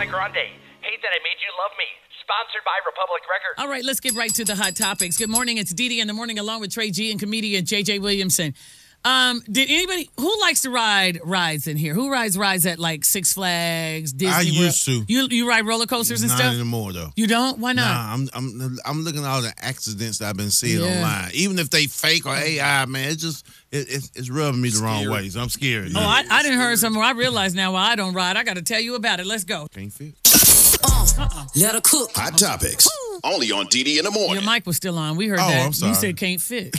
Grande. Hate That I Made You Love Me. Sponsored by Republic Records. All right, let's get right to the hot topics. Good morning. It's Dee Dee in the morning along with Trey G and comedian J.J. Williamson. Did anybody, who likes to ride rides in here? Who rides at like Six Flags, Disney I World? used to. You ride roller coasters and Not stuff? anymore, though. You don't? Why not? Nah, I'm looking at all the accidents that I've been seeing online. Even if they fake or AI, man, it's rubbing me the wrong way. So I'm scared. Oh, I didn't heard something. I realize now why I don't ride. I got to tell you about it. Let's go. Can't fit. Let her cook. Hot topics. Only on DD in the morning. Your mic was still on. We heard Oh, that. I'm sorry. You said can't fit.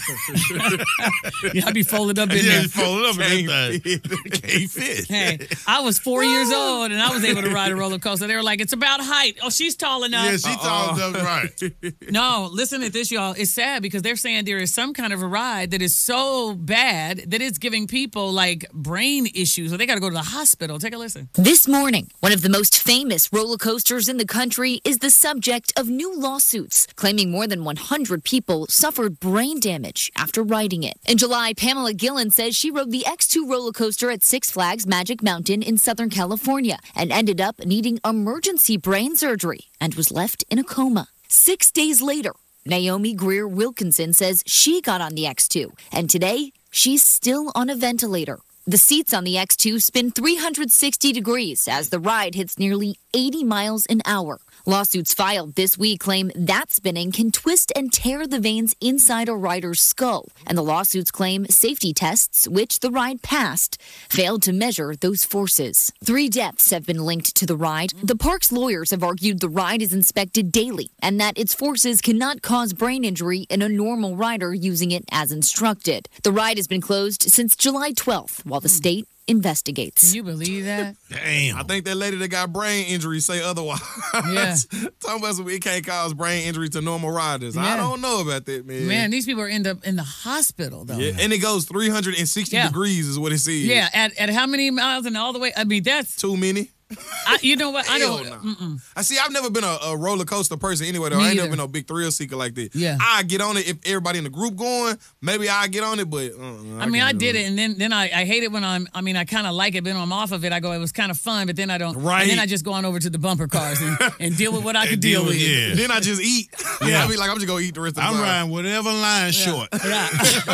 Yeah, I be folded up in Yeah, there. fold it up in that thing. Can't fit. Hey, I was 4 years old and I was able to ride a roller coaster. They were like, it's about height. Oh, she's tall enough. Yeah, she tall enough, right. No, listen to this, y'all. It's sad because they're saying there is some kind of a ride that is so bad that it's giving people like brain issues. So they got to go to the hospital. Take a listen. This morning, one of the most famous roller coasters in the country is the subject of new lawsuits, claiming more than 100 people suffered brain damage after riding it. In July, Pamela Gillen says she rode the X2 roller coaster at Six Flags Magic Mountain in Southern California and ended up needing emergency brain surgery and was left in a coma. 6 days later, Naomi Greer Wilkinson says she got on the X2, and today she's still on a ventilator. The seats on the X2 spin 360 degrees as the ride hits nearly 80 miles an hour. Lawsuits filed this week claim that spinning can twist and tear the veins inside a rider's skull. And the lawsuits claim safety tests, which the ride passed, failed to measure those forces. 3 deaths have been linked to the ride. The park's lawyers have argued the ride is inspected daily and that its forces cannot cause brain injury in a normal rider using it as instructed. The ride has been closed since July 12th while the state investigates. Can you believe that? Damn. I think that lady that got brain injury say otherwise. Yeah. Talking about it can't cause brain injury to normal riders. Yeah. I don't know about that, man. Man, these people end up in the hospital, though. Yeah, and it goes 360 degrees is what it says. Yeah, at how many miles and all the way? I mean, that's... Too many. You know what? I don't... Hell no. I see, I've never been a roller coaster person anyway, though. Me I ain't either. never been a big thrill seeker like that. Yeah. I get on it if everybody in the group going. Maybe I get on it, but I mean, I can't do did it, and then I hate it when I kind of like it, but when I'm off of it, I go, it was kind of fun, but then I don't. Right. And then I just go on over to the bumper cars and deal with what I could deal with. Yeah. Then I just eat. Yeah. I be like, I'm just going to eat the rest of the I'm time. riding whatever line short. Yeah.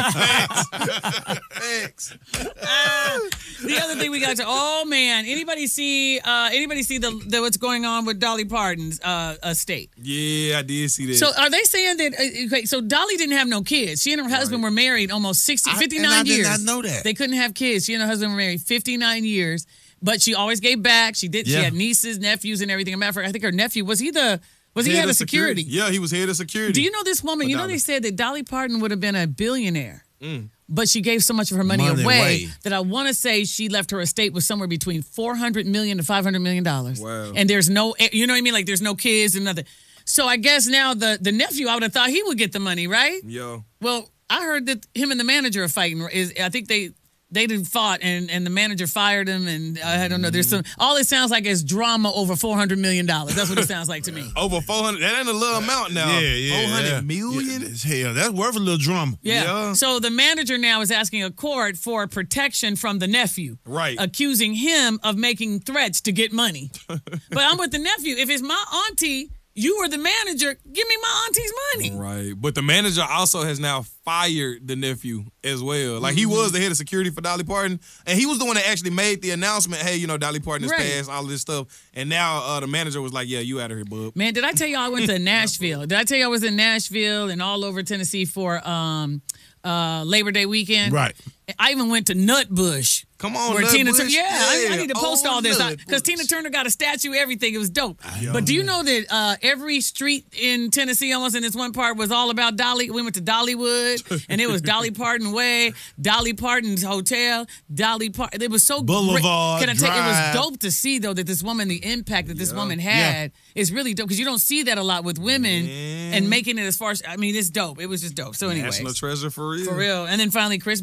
Thanks. The other thing we got to, oh man, anybody see the what's going on with Dolly Parton's estate? Yeah, I did see that. So are they saying that, okay, so Dolly didn't have no kids. She and her husband were married almost 59 I years. did not know that. They couldn't have kids. She and her husband were married 59 years, but she always gave back. She did. She had nieces, nephews, and everything. As a matter of fact, I think her nephew, was he head of security? Yeah, he was head of security. Do you know this woman? You know they said that Dolly Parton would have been a billionaire. But she gave so much of her money away that I want to say she left her estate with somewhere between $400 million to $500 million. Wow. And there's no, you know what I mean? Like there's no kids and nothing. So I guess now the nephew, I would have thought he would get the money, right? Yeah. Well, I heard that him and the manager are fighting. I think they didn't fought and the manager fired him, and I don't know. There's some. All it sounds like is drama over $400 million. That's what it sounds like to me. Over 400. That ain't a little amount now. Yeah. 400 million? Yeah, hell, that's worth a little drama. Yeah. So the manager now is asking a court for protection from the nephew. Right. Accusing him of making threats to get money. But I'm with the nephew. If it's my auntie, you were the manager, give me my auntie's money. Right. But the manager also has now fired the nephew as well. Like, he was the head of security for Dolly Parton, and he was the one that actually made the announcement, hey, you know, Dolly Parton has passed, all of this stuff. And now the manager was like, yeah, you out of here, bub. Man, did I tell you I went to Nashville? Did I tell you I was in Nashville and all over Tennessee for Labor Day weekend? Right. I even went to Nutbush. Come on, where Nut Tina Bush. Turner. Yeah, I need to post all this Nut because Bush. Tina Turner got a statue, everything. It was dope. But do you know that every street in Tennessee, almost in this one part, was all about Dolly? We went to Dollywood, and it was Dolly Parton Way, Dolly Parton's Hotel, Dolly Parton. It was so Boulevard, great. Can I tell you, it Drive. was dope to see though that this woman, the impact that this woman had, is really dope because you don't see that a lot with women and making it as far as. I mean, it's dope. It was just dope. So anyway, National treasure for real. for real. And then finally, Chris Brown. They said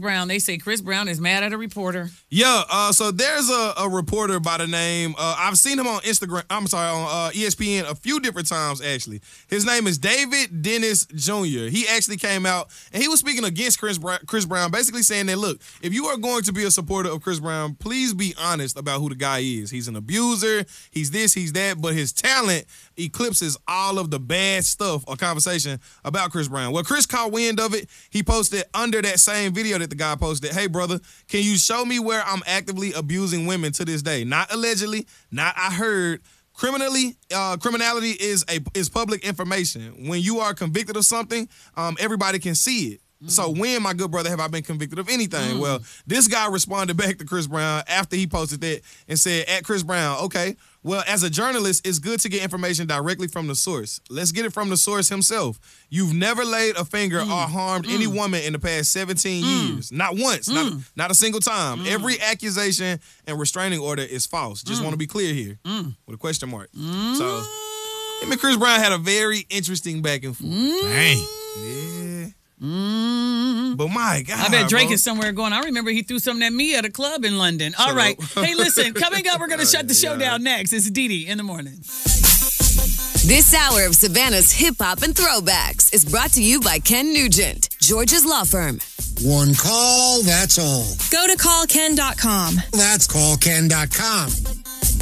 say Chris Brown is mad at a reporter. Yeah, so there's a reporter by the name, I've seen him on Instagram, on ESPN a few different times, actually. His name is David Dennis Jr. He actually came out, and he was speaking against Chris Brown, basically saying that, look, if you are going to be a supporter of Chris Brown, please be honest about who the guy is. He's an abuser, he's this, he's that, but his talent eclipses all of the bad stuff or conversation about Chris Brown. Well, Chris caught wind of it. He posted under that same video that the guy posted, hey, brother, can you show me where I'm actively abusing women to this day? Not allegedly, not I heard. Criminality is public information. When you are convicted of something, everybody can see it. So when, my good brother, have I been convicted of anything? Well, this guy responded back to Chris Brown after he posted that and said, at Chris Brown, okay, well, as a journalist, it's good to get information directly from the source. Let's get it from the source himself. You've never laid a finger or harmed any woman in the past 17 years. Not once. Not a single time. Every accusation and restraining order is false. Just want to be clear here with a question mark. So, him and Chris Brown had a very interesting back and forth. Dang. Yeah. But my God, I bet Drake bro. is somewhere going, I remember he threw something at me at a club in London. All right. Hey, listen, coming up, we're going to shut the show down next. It's Didi in the morning. This hour of Savannah's Hip Hop and Throwbacks is brought to you by Ken Nugent, Georgia's law firm. One call, that's all. Go to callken.com. That's callken.com.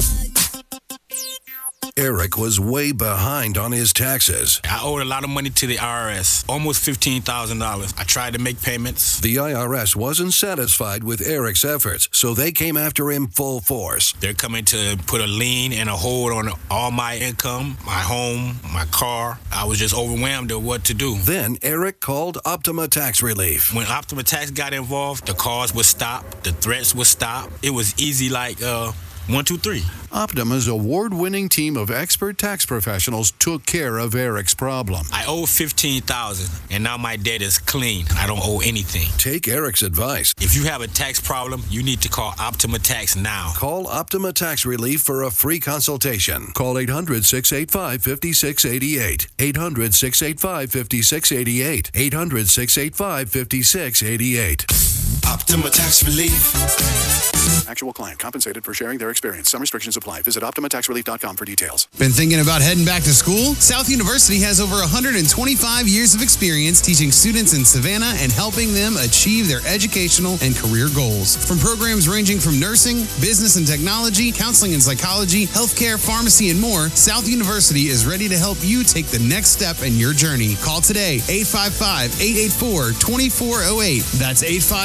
Eric was way behind on his taxes. I owed a lot of money to the IRS, almost $15,000. I tried to make payments. The IRS wasn't satisfied with Eric's efforts, so they came after him full force. They're coming to put a lien and a hold on all my income, my home, my car. I was just overwhelmed at what to do. Then Eric called Optima Tax Relief. When Optima Tax got involved, the calls would stop, the threats would stop. It was easy like 1, 2, 3. Optima's award-winning team of expert tax professionals took care of Eric's problem. I owe $15,000, and now my debt is clean. I don't owe anything. Take Eric's advice. If you have a tax problem, you need to call Optima Tax now. Call Optima Tax Relief for a free consultation. Call 800-685-5688. 800-685-5688. 800-685-5688. Optima Tax Relief. Actual client compensated for sharing their experience. Some restrictions apply. Visit OptimaTaxRelief.com for details. Been thinking about heading back to school? South University has over 125 years of experience teaching students in Savannah and helping them achieve their educational and career goals. From programs ranging from nursing, business and technology, counseling and psychology, healthcare, pharmacy, and more, South University is ready to help you take the next step in your journey. Call today, 855-884-2408. That's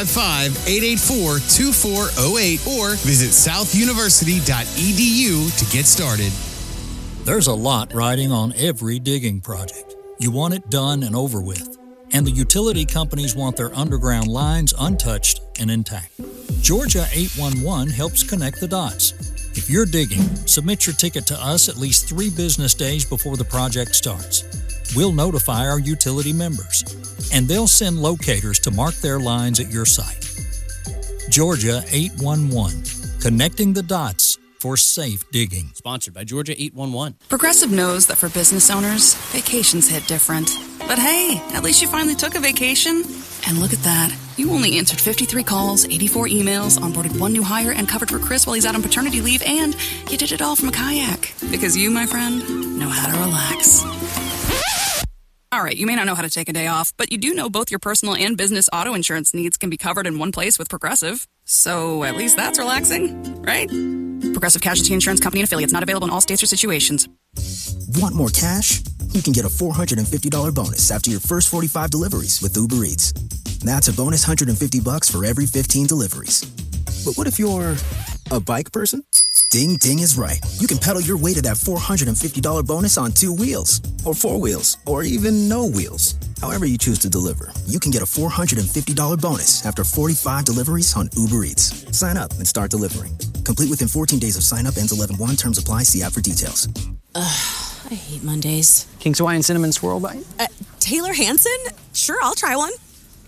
855-884-2408. Or visit southuniversity.edu to get started. There's a lot riding on every digging project. You want it done and over with. And the utility companies want their underground lines untouched and intact. Georgia 811 helps connect the dots. If you're digging, submit your ticket to us at least 3 business days before the project starts. We'll notify our utility members, and they'll send locators to mark their lines at your site. Georgia 811, connecting the dots for safe digging. Sponsored by Georgia 811. Progressive knows that for business owners, vacations hit different. But hey, at least you finally took a vacation. And look at that. You only answered 53 calls, 84 emails, onboarded 1 new hire, and covered for Chris while he's out on paternity leave, and you did it all from a kayak. Because you, my friend, know how to relax. All right, you may not know how to take a day off, but you do know both your personal and business auto insurance needs can be covered in one place with Progressive. So at least that's relaxing, right? Progressive Casualty Insurance Company and affiliates, not available in all states or situations. Want more cash? You can get a $450 bonus after your first 45 deliveries with Uber Eats. That's a bonus $150 for every 15 deliveries. But what if you're a bike person? Ding Ding is right. You can pedal your way to that $450 bonus on 2 wheels, or 4 wheels, or even no wheels. However you choose to deliver, you can get a $450 bonus after 45 deliveries on Uber Eats. Sign up and start delivering. Complete within 14 days of sign up. Ends 11/1. Terms apply. See app for details. I hate Mondays. King's Hawaiian Cinnamon Swirl Bite? Taylor Hanson? Sure, I'll try one.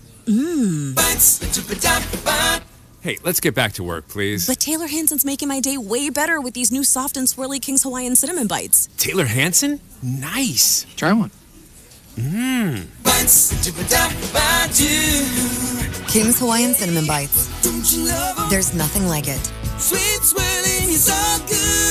Hey, let's get back to work, please. But Taylor Hanson's making my day way better with these new soft and swirly King's Hawaiian Cinnamon Bites. Taylor Hanson? Nice. Try one. King's Hawaiian Cinnamon Bites. There's nothing like it. Sweet swelling is all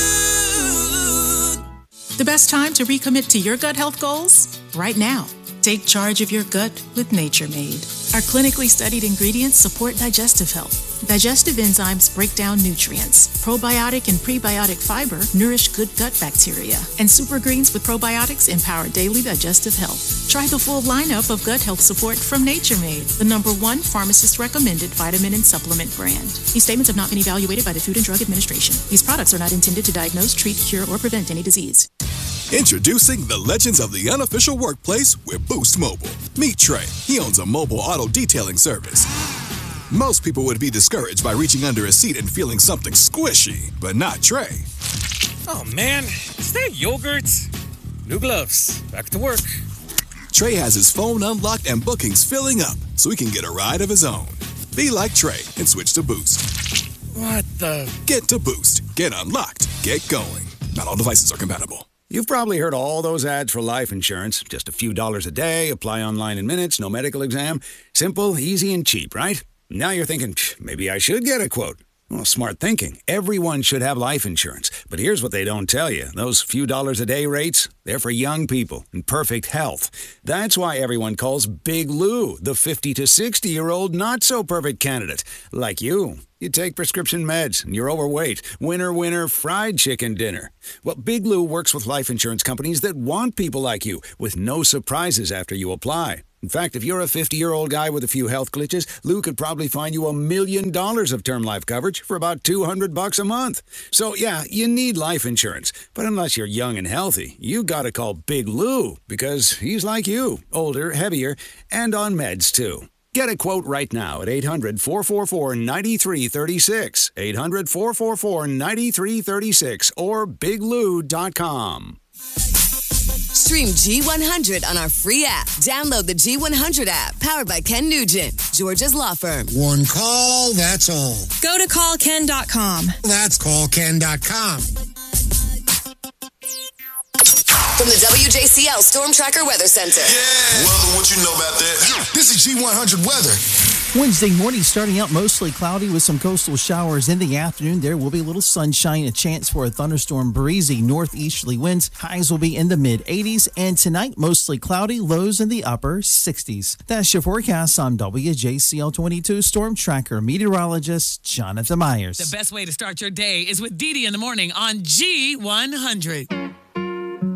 good. The best time to recommit to your gut health goals? Right now. Take charge of your gut with Nature Made. Our clinically studied ingredients support digestive health. Digestive enzymes break down nutrients. Probiotic and prebiotic fiber nourish good gut bacteria. And super greens with probiotics empower daily digestive health. Try the full lineup of gut health support from Nature Made, the #1 pharmacist-recommended vitamin and supplement brand. These statements have not been evaluated by the Food and Drug Administration. These products are not intended to diagnose, treat, cure, or prevent any disease. Introducing the legends of the unofficial workplace with Boost Mobile. Meet Trey. He owns a mobile auto detailing service. Most people would be discouraged by reaching under a seat and feeling something squishy, but not Trey. Oh man, is that yogurt? New gloves. Back to work. Trey has his phone unlocked and bookings filling up so he can get a ride of his own. Be like Trey and switch to Boost. What the? Get to Boost. Get unlocked. Get going. Not all devices are compatible. You've probably heard all those ads for life insurance. Just a few dollars a day, apply online in minutes, no medical exam. Simple, easy, and cheap, right? Now you're thinking, maybe I should get a quote. Well, smart thinking. Everyone should have life insurance. But here's what they don't tell you. Those few dollars a day rates, they're for young people in perfect health. That's why everyone calls Big Lou the 50 to 60-year-old not-so-perfect candidate. Like you. You take prescription meds and you're overweight. Winner, winner, fried chicken dinner. Well, Big Lou works with life insurance companies that want people like you with no surprises after you apply. In fact, if you're a 50-year-old guy with a few health glitches, Lou could probably find you $1 million of term life coverage for about $200 a month. So, yeah, you need life insurance. But unless you're young and healthy, you gotta call Big Lou because he's like you, older, heavier, and on meds, too. Get a quote right now at 800-444-9336, 800-444-9336, or biglou.com. Stream G100 on our free app. Download the G100 app, powered by Ken Nugent, Georgia's law firm. One call, that's all. Go to callken.com. That's callken.com. From the WJCL Storm Tracker Weather Center. Yeah. Well, what you know about that? This is G100 weather. Wednesday morning starting out mostly cloudy with some coastal showers. In the afternoon, there will be a little sunshine, a chance for a thunderstorm, breezy northeasterly winds. Highs will be in the mid-80s. And tonight, mostly cloudy, lows in the upper 60s. That's your forecast. I'm WJCL 22 Storm Tracker meteorologist Jonathan Myers. The best way to start your day is with Dee Dee in the morning on G100.